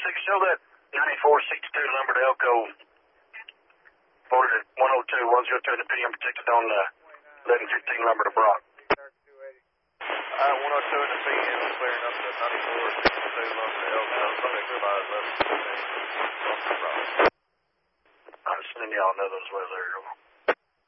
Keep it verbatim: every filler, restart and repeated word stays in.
six, show that ninety-four sixty-two number to Elko. Ordered at one oh two, one oh two in the P M protected on the eleven fifteen number to Brock. Uh, one oh two in the P M, clearing up the ninety-four sixty-two number to Elko. Somebody clear by eleven fifteen. I'm sending y'all another as well. There you go.